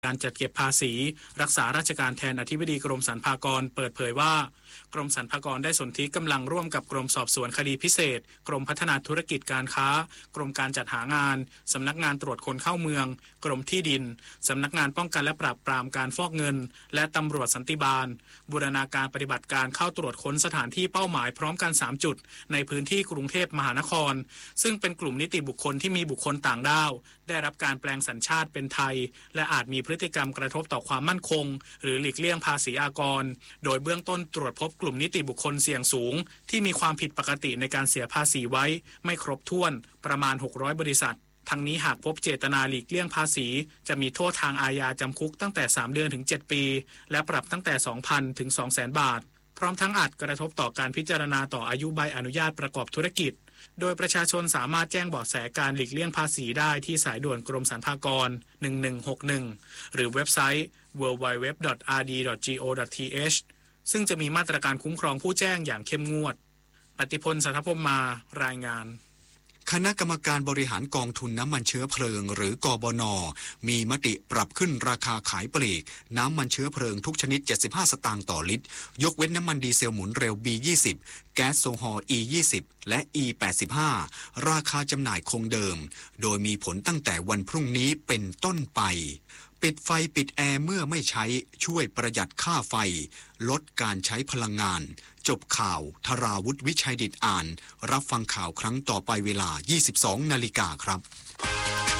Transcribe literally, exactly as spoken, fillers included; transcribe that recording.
การจัดเก็บภาษีรักษาราชการแทนอธิบดีกรมสรรพากรเปิดเผยว่ากรมสรรพากรได้สนธิกำลังร่วมกับกรมสอบสวนคดีพิเศษกรมพัฒนาธุรกิจการค้ากรมการจัดหางานสำนักงานตรวจคนเข้าเมืองกรมที่ดินสำนักงานป้องกันและปราบปรามการฟอกเงินและตำรวจสันติบาลบูรณาการปฏิบัติการเข้าตรวจค้นสถานที่เป้าหมายพร้อมกันสามจุดในพื้นที่กรุงเทพมหานครซึ่งเป็นกลุ่มนิติบุคคลที่มีบุคคลต่างด้าวได้รับการแปลงสัญชาติเป็นไทยและอาจมีพฤติกรรมกระทบต่อความมั่นคงหรือหลีกเลี่ยงภาษีอากรโดยเบื้องต้นตรวจพบกลุ่มนิติบุคคลเสี่ยงสูงที่มีความผิดปกติในการเสียภาษีไว้ไม่ครบถ้วนประมาณหกร้อยบริษัททั้งนี้หากพบเจตนาหลีกเลี่ยงภาษีจะมีโทษทางอาญาจำคุกตั้งแต่สามเดือนถึงเจ็ดปีและปรับตั้งแต่ สองพัน ถึง สองแสน บาทพร้อมทั้งอาจกระทบต่อการพิจารณาต่ออายุใบอนุญาตประกอบธุรกิจโดยประชาชนสามารถแจ้งเบาะแสการหลีกเลี่ยงภาษีได้ที่สายด่วนกรมสรรพากรหนึ่งหนึ่งหกหนึ่งหรือเว็บไซต์ ดับเบิลยู ดับเบิลยู ดับเบิลยู ดอท อาร์ ดี ดอท จี โอ ดอท ที เอช ซึ่งจะมีมาตรการคุ้มครองผู้แจ้งอย่างเข้มงวดปฏิพล สัทธพรหมารายงานคณะกรรมการบริหารกองทุนน้ำมันเชื้อเพลิงหรือกบน.มีมติปรับขึ้นราคาขายปลีกน้ำมันเชื้อเพลิงทุกชนิดเจ็ดสิบห้าสตางค์ต่อลิตรยกเว้นน้ำมันดีเซลหมุนเร็ว บี ยี่สิบ แก๊สโซฮอล์ อี ยี่สิบ และ อี แปดสิบห้า ราคาจำหน่ายคงเดิมโดยมีผลตั้งแต่วันพรุ่งนี้เป็นต้นไปปิดไฟปิดแอร์เมื่อไม่ใช้ช่วยประหยัดค่าไฟลดการใช้พลังงานจบข่าวธราวุฒิวิชัยดิษฐ์อ่านรับฟังข่าวครั้งต่อไปเวลา ยี่สิบสองนาฬิกาครับ